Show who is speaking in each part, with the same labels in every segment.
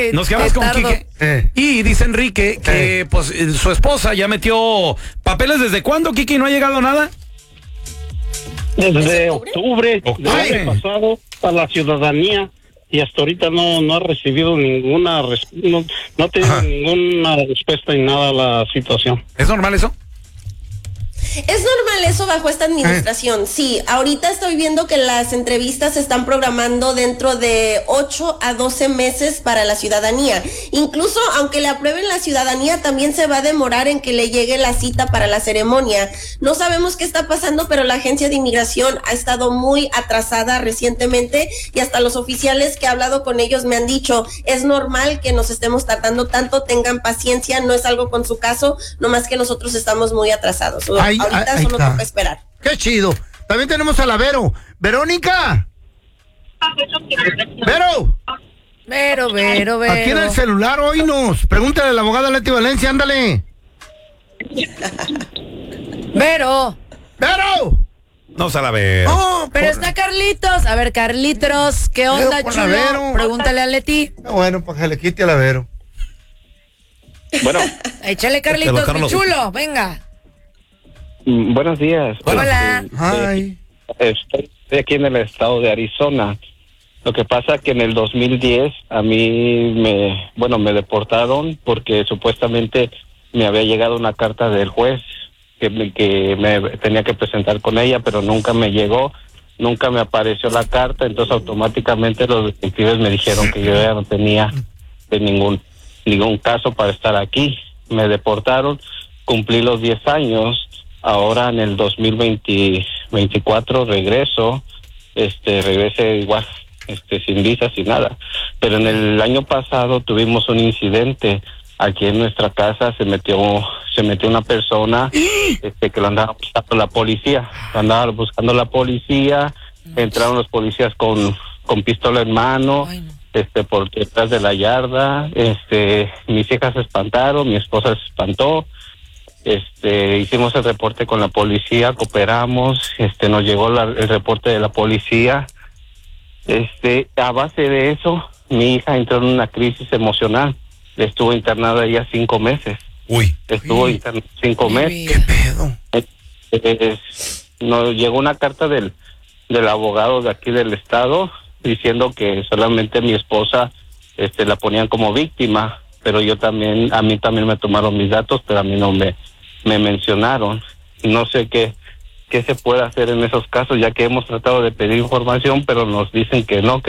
Speaker 1: Nos quedamos con Quique. Y dice Enrique que pues su esposa ya metió papeles. ¿Desde cuándo, Quique, y no ha llegado nada?
Speaker 2: Desde octubre del año pasado a la ciudadanía, y hasta ahorita no ha recibido ninguna, no ha tenido ninguna respuesta en nada a la situación.
Speaker 1: ¿Es normal eso?
Speaker 3: Es normal eso bajo esta administración, sí. Ahorita estoy viendo que las entrevistas se están programando dentro de 8 a 12 meses para la ciudadanía. Incluso aunque le aprueben la ciudadanía, también se va a demorar en que le llegue la cita para la ceremonia. No sabemos qué está pasando, pero la agencia de inmigración ha estado muy atrasada recientemente, y hasta los oficiales que he hablado con ellos me han dicho, es normal que nos estemos tardando tanto, tengan paciencia, no es algo con su caso, nomás que nosotros estamos muy atrasados. Ahorita solo toca esperar.
Speaker 4: Qué chido. También tenemos a la Vero. ¡Verónica! ¡Vero!
Speaker 5: Vero.
Speaker 4: Aquí en el celular, oínos. Pregúntale a la abogada Leti Valencia, ándale.
Speaker 5: Vero.
Speaker 1: No se la ve.
Speaker 5: Pero está Carlitos. A ver, Carlitos, ¿qué onda, chulo? Pregúntale a Leti.
Speaker 4: Bueno, para que le quite a la Vero.
Speaker 2: Bueno.
Speaker 5: Échale, Carlitos, mi chulo, venga.
Speaker 2: Buenos días.
Speaker 5: Hola.
Speaker 2: Estoy aquí en el estado de Arizona. Lo que pasa que en el 2010 a mí me deportaron porque supuestamente me había llegado una carta del juez que me tenía que presentar con ella, pero nunca me llegó, nunca me apareció la carta, entonces automáticamente los detectives me dijeron que yo ya no tenía ningún caso para estar aquí. Me deportaron, cumplí los 10 años. Ahora en el 2024 regresé igual, sin visa, sin nada. Pero en el año pasado tuvimos un incidente. Aquí en nuestra casa se metió una persona que lo andaba buscando la policía. Entraron los policías con pistola en mano, por detrás de la yarda. Mis hijas se espantaron, mi esposa se espantó. Hicimos el reporte con la policía, cooperamos, nos llegó el reporte de la policía. A base de eso, mi hija entró en una crisis emocional. Estuvo internada ya 5 meses. Estuvo internada 5 meses.
Speaker 4: ¿Qué pedo?
Speaker 2: Nos llegó una carta del abogado de aquí del estado diciendo que solamente mi esposa la ponían como víctima, pero a mí también me tomaron mis datos, pero a mí no me mencionaron. No sé qué se puede hacer en esos casos, ya que hemos tratado de pedir información, pero nos dicen que no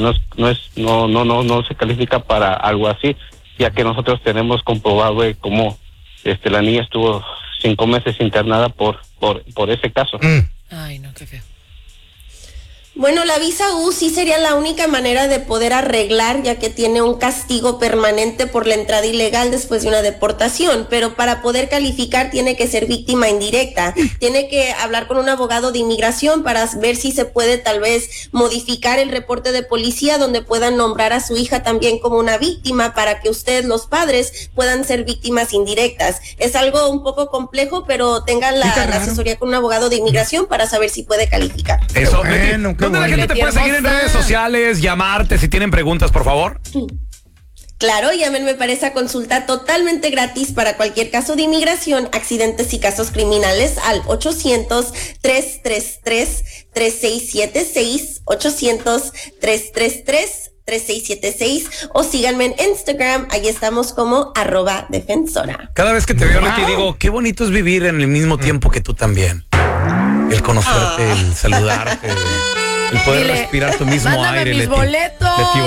Speaker 2: se califica para algo así, ya que nosotros tenemos comprobado cómo la niña estuvo 5 meses internada por ese caso.
Speaker 5: Ay, no, qué feo.
Speaker 3: Bueno, la visa U sí sería la única manera de poder arreglar, ya que tiene un castigo permanente por la entrada ilegal después de una deportación, pero para poder calificar tiene que ser víctima indirecta. Tiene que hablar con un abogado de inmigración para ver si se puede tal vez modificar el reporte de policía donde puedan nombrar a su hija también como una víctima para que ustedes, los padres, puedan ser víctimas indirectas. Es algo un poco complejo, pero tengan la asesoría con un abogado de inmigración para saber si puede calificar.
Speaker 1: Eso, ¿dónde la gente te puede seguir en redes sociales, llamarte si tienen preguntas, por favor?
Speaker 3: Claro, llámenme para esa consulta totalmente gratis para cualquier caso de inmigración, accidentes y casos criminales al 800-333-3676, 800-333-3676, o síganme en Instagram, ahí estamos como @defensora.
Speaker 1: Cada vez que te veo, te digo, qué bonito es vivir en el mismo tiempo que tú también. El conocerte, el saludarte, el poder respirar tu mismo
Speaker 5: mándame
Speaker 1: aire.
Speaker 5: Mis boletos.